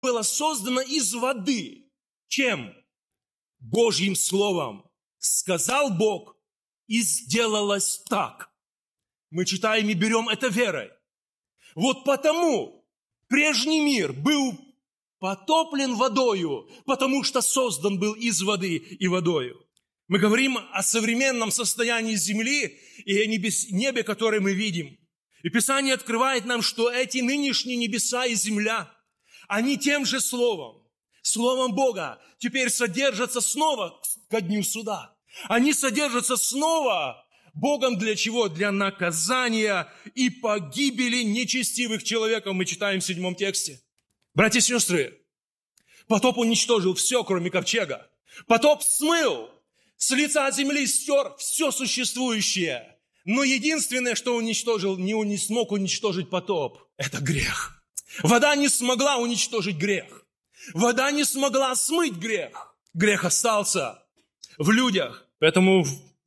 было создано из воды. Чем? Божьим Словом. Сказал Бог, и сделалось так. Мы читаем и берем это верой. Вот потому прежний мир был потоплен водою, потому что создан был из воды и водою. Мы говорим о современном состоянии земли и о небе, которое мы видим. И Писание открывает нам, что эти нынешние небеса и земля, они тем же Словом, Словом Бога, теперь содержатся снова ко дню суда. Они содержатся снова Богом для чего? Для наказания и погибели нечестивых человеков, мы читаем в 7 тексте. Братья и сестры, потоп уничтожил все, кроме ковчега. Потоп смыл, с лица земли стер все существующее. Но единственное, что уничтожил, не смог уничтожить потоп, это грех. Вода не смогла уничтожить грех. Вода не смогла смыть грех. Грех остался в людях. Поэтому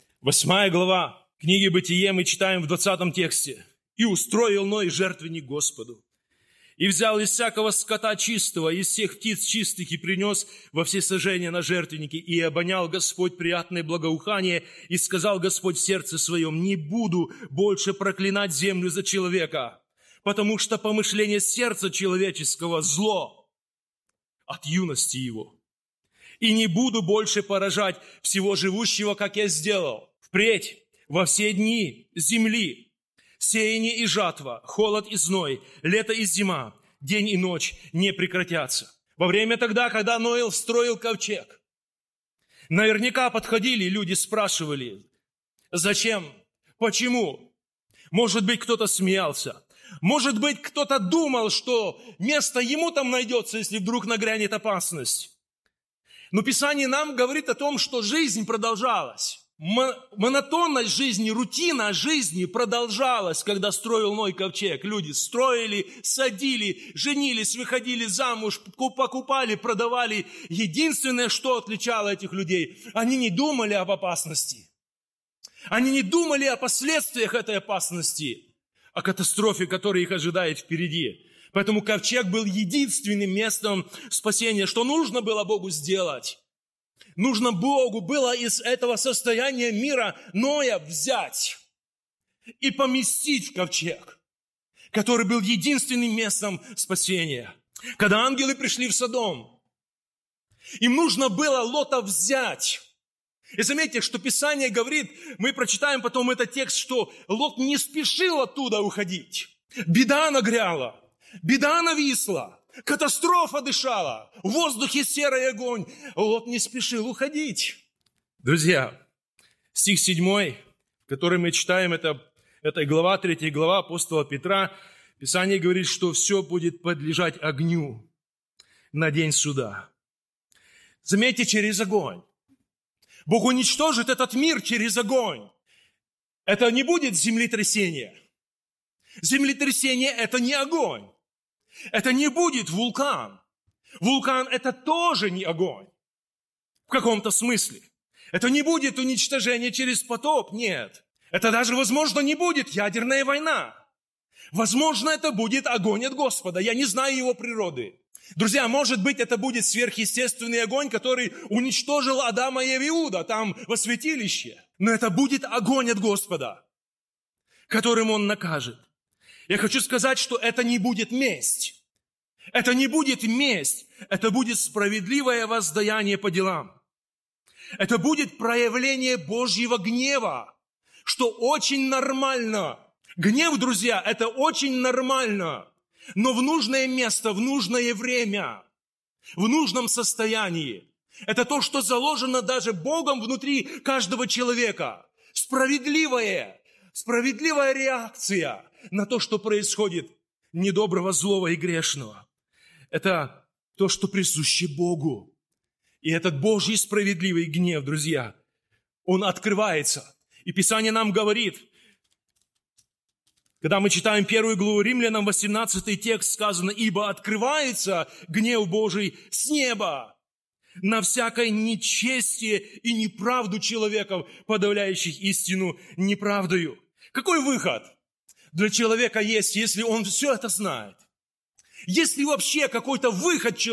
8 глава книги Бытие мы читаем в 20 тексте. «И устроил Ной жертвенник Господу. И взял из всякого скота чистого, из всех птиц чистых, и принес во всесожжение на жертвенники. И обонял Господь приятное благоухание, и сказал Господь в сердце своем: не буду больше проклинать землю за человека, потому что помышление сердца человеческого зло от юности его. И не буду больше поражать всего живущего, как я сделал. Впредь во все дни земли сеяние и жатва, холод и зной, лето и зима, день и ночь не прекратятся». Во время тогда, когда Ной строил ковчег, наверняка подходили люди, спрашивали: зачем? Почему? Может быть, кто-то смеялся. Может быть, кто-то думал, что место ему там найдется, если вдруг нагрянет опасность. Но Писание нам говорит о том, что жизнь продолжалась. Монотонность жизни, рутина жизни продолжалась, когда строил Ной ковчег. Люди строили, садили, женились, выходили замуж, покупали, продавали. Единственное, что отличало этих людей, они не думали об опасности. Они не думали о последствиях этой опасности, о катастрофе, которая их ожидает впереди. Поэтому ковчег был единственным местом спасения, что нужно было Богу сделать. Нужно Богу было из этого состояния мира Ноя взять и поместить в ковчег, который был единственным местом спасения. Когда ангелы пришли в Содом, им нужно было Лота взять. И заметьте, что Писание говорит, мы прочитаем потом этот текст, что Лот не спешил оттуда уходить. Беда нагряла, беда нависла. Катастрофа дышала, в воздухе серый огонь. Лот не спешил уходить. Друзья, стих 7, который мы читаем, это глава, 3 глава апостола Петра. Писание говорит, что все будет подлежать огню на день суда. Заметьте, через огонь. Бог уничтожит этот мир через огонь. Это не будет землетрясение. Землетрясение – это не огонь. Это не будет вулкан. Вулкан – это тоже не огонь. В каком-то смысле. Это не будет уничтожение через потоп, нет. Это даже, возможно, не будет ядерная война. Возможно, это будет огонь от Господа. Я не знаю его природы. Друзья, может быть, это будет сверхъестественный огонь, который уничтожил Адама и Иуда там во святилище. Но это будет огонь от Господа, которым Он накажет. Я хочу сказать, что это не будет месть. Это не будет месть. Это будет справедливое воздаяние по делам. Это будет проявление Божьего гнева, что очень нормально. Гнев, друзья, это очень нормально. Но в нужное место, в нужное время, в нужном состоянии. Это то, что заложено даже Богом внутри каждого человека. Справедливая реакция на то, что происходит недоброго, злого и грешного. Это то, что присуще Богу. И этот Божий справедливый гнев, друзья, он открывается. И Писание нам говорит, когда мы читаем 1 главу Римлянам, 18 текст, сказано: «Ибо открывается гнев Божий с неба на всякое нечестие и неправду человеков, подавляющих истину неправдою». Какой выход для человека есть, если он все это знает? Есть ли вообще какой-то выход